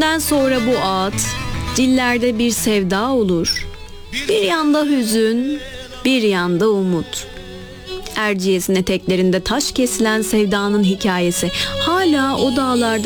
düğünden sonra bu at dillerde bir sevda olur. Bir yanda hüzün, bir yanda umut. Erciyes'in eteklerinde taş kesilen sevdanın hikayesi hala o dağlarda